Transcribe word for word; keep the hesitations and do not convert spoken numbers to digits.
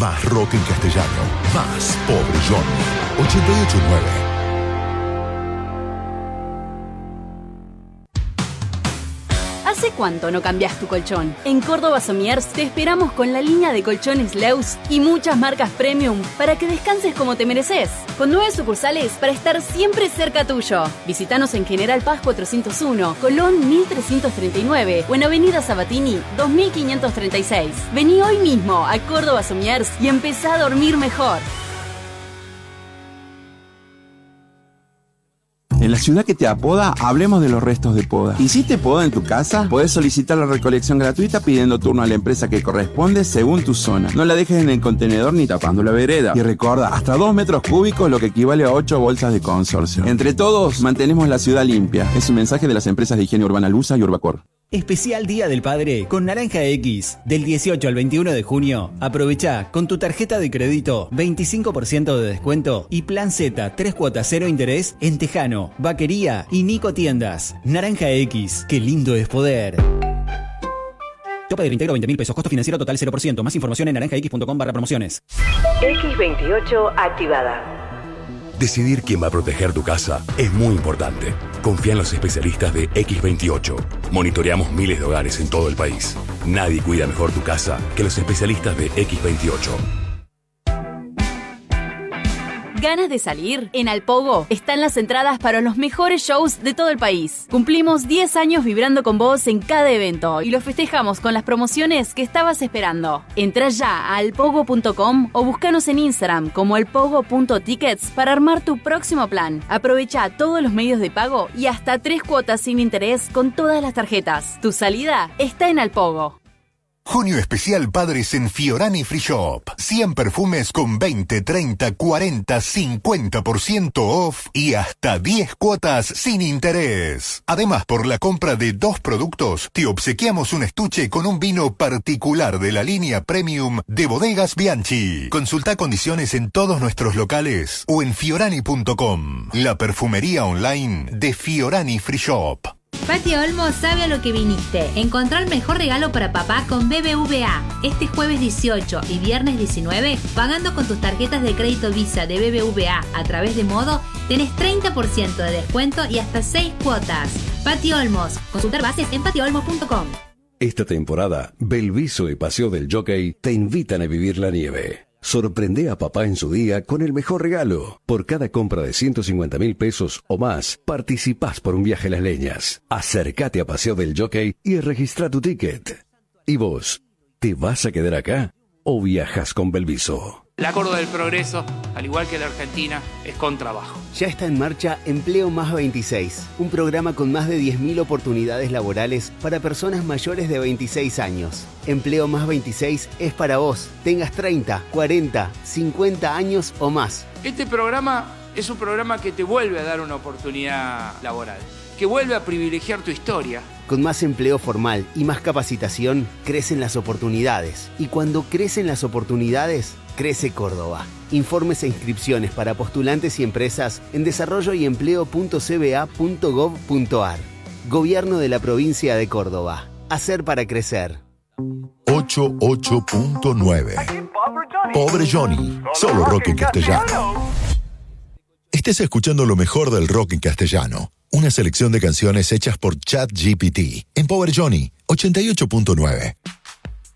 Más rock en castellano. Más Pobre Johnny. ochenta y ocho punto nueve. ¿Hace cuánto no cambias tu colchón? En Córdoba Somiers te esperamos con la línea de colchones Leus y muchas marcas premium para que descanses como te mereces. Con nueve sucursales para estar siempre cerca tuyo. Visítanos en General Paz cuatrocientos uno, Colón mil trescientos treinta y nueve o en Avenida Sabatini dos mil quinientos treinta y seis. Vení hoy mismo a Córdoba Somiers y empezá a dormir mejor. En la ciudad que te apoda, hablemos de los restos de poda. ¿Hiciste poda en tu casa? Podés solicitar la recolección gratuita pidiendo turno a la empresa que corresponde según tu zona. No la dejes en el contenedor ni tapando la vereda. Y recuerda, hasta dos metros cúbicos, lo que equivale a ocho bolsas de consorcio. Entre todos, mantenemos la ciudad limpia. Es un mensaje de las empresas de higiene urbana Lusa y Urbacor. Especial Día del Padre con Naranja X. Del dieciocho al veintiuno de junio, aprovecha con tu tarjeta de crédito veinticinco por ciento de descuento y Plan Z tres cuotas cero interés en Tejano, Vaquería y Nico Tiendas. Naranja X, qué lindo es poder. Tope de reintegro veinte mil pesos, costo financiero total cero por ciento. Más información en naranja x punto com barra promociones. X veintiocho activada. Decidir quién va a proteger tu casa es muy importante. Confía en los especialistas de X veintiocho. Monitoreamos miles de hogares en todo el país. Nadie cuida mejor tu casa que los especialistas de X veintiocho. ¿Ganas de salir? En Alpogo están las entradas para los mejores shows de todo el país. Cumplimos diez años vibrando con vos en cada evento y lo festejamos con las promociones que estabas esperando. Entrá ya a alpogo punto com o búscanos en Instagram como alpogo punto tickets para armar tu próximo plan. Aprovecha todos los medios de pago y hasta tres cuotas sin interés con todas las tarjetas. Tu salida está en Alpogo. Junio especial Padres en Fiorani Free Shop. cien perfumes con veinte, treinta, cuarenta, cincuenta por ciento off y hasta diez cuotas sin interés. Además, por la compra de dos productos, te obsequiamos un estuche con un vino particular de la línea Premium de Bodegas Bianchi. Consulta condiciones en todos nuestros locales o en fiorani punto com. La perfumería online de Fiorani Free Shop. Pati Olmos sabe a lo que viniste. Encontrar el mejor regalo para papá con B B V A. Este jueves dieciocho y viernes diecinueve, pagando con tus tarjetas de crédito Visa de B B V A a través de Modo, tenés treinta por ciento de descuento y hasta seis cuotas. Pati Olmos. Consultar bases en pati olmos punto com. Esta temporada, Belviso y Paseo del Jockey te invitan a vivir la nieve. Sorprende a papá en su día con el mejor regalo. Por cada compra de ciento cincuenta mil pesos o más, participás por un viaje a las leñas. Acércate a Paseo del Jockey y registra tu ticket. ¿Y vos? ¿Te vas a quedar acá o viajas con Belviso? La Córdoba del Progreso, al igual que la Argentina, es con trabajo. Ya está en marcha Empleo Más veintiséis, un programa con más de diez mil oportunidades laborales para personas mayores de veintiséis años. Empleo Más veintiséis es para vos, tengas treinta, cuarenta, cincuenta años o más. Este programa es un programa que te vuelve a dar una oportunidad laboral, que vuelve a privilegiar tu historia. Con más empleo formal y más capacitación, crecen las oportunidades. Y cuando crecen las oportunidades, crece Córdoba. Informes e inscripciones para postulantes y empresas en desarrollo y empleo punto c b a punto gov punto a r. Gobierno de la Provincia de Córdoba. Hacer para crecer. ochenta y ocho punto nueve. Pobre Johnny. Solo rock en castellano. Estés escuchando lo mejor del rock en castellano. Una selección de canciones hechas por ChatGPT en Pobre Johnny ochenta y ocho punto nueve.